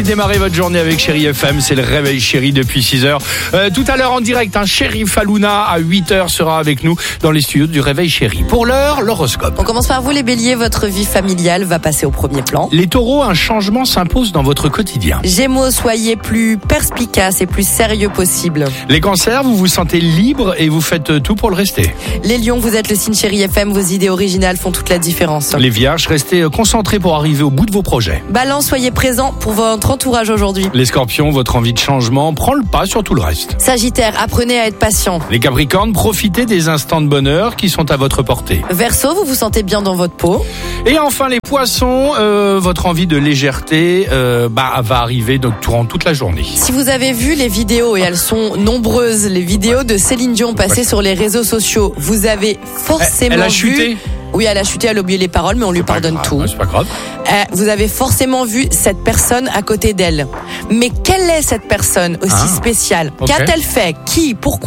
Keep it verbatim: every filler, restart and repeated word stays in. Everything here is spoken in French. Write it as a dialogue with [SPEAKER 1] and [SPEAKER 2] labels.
[SPEAKER 1] démarrer votre journée avec Chérie F M. C'est le réveil Chérie depuis six heures. Euh, tout à l'heure en direct, un Chérie Falouna à huit heures sera avec nous dans les studios du réveil Chérie. Pour l'heure, l'horoscope.
[SPEAKER 2] On commence par vous les béliers, votre vie familiale va passer au premier plan.
[SPEAKER 1] Les taureaux, un changement s'impose dans votre quotidien.
[SPEAKER 2] Gémeaux, soyez plus perspicace et plus sérieux possible.
[SPEAKER 1] Les cancers, vous vous sentez libre et vous faites tout pour le rester.
[SPEAKER 2] Les lions, vous êtes le signe Chérie F M, vos idées originales font toute la différence.
[SPEAKER 1] Les vierges, restez concentrés pour arriver au bout de vos projets.
[SPEAKER 2] Balance, soyez présent pour votre entourage aujourd'hui.
[SPEAKER 1] Les scorpions, votre envie de changement prend le pas sur tout le reste.
[SPEAKER 2] Sagittaire, apprenez à être patient.
[SPEAKER 1] Les capricornes, profitez des instants de bonheur qui sont à votre portée.
[SPEAKER 2] Verseau, vous vous sentez bien dans votre peau.
[SPEAKER 1] Et enfin les poissons, euh, votre envie de légèreté euh, bah, va arriver donc, durant toute la journée.
[SPEAKER 2] Si vous avez vu les vidéos, et elles sont nombreuses, les vidéos de Céline Dion passées
[SPEAKER 1] Ouais.
[SPEAKER 2] sur les réseaux sociaux, vous avez forcément
[SPEAKER 1] Elle a
[SPEAKER 2] vu...
[SPEAKER 1] chuté.
[SPEAKER 2] Oui, elle a chuté, elle a oublié les paroles, mais on lui
[SPEAKER 1] C'est pas
[SPEAKER 2] pardonne
[SPEAKER 1] grave,
[SPEAKER 2] tout.
[SPEAKER 1] C'est pas grave.
[SPEAKER 2] Euh, vous avez forcément vu cette personne à côté d'elle. Mais quelle est cette personne aussi
[SPEAKER 1] Ah.
[SPEAKER 2] spéciale?
[SPEAKER 1] Ok.
[SPEAKER 2] Qu'a-t-elle fait? Qui? Pourquoi?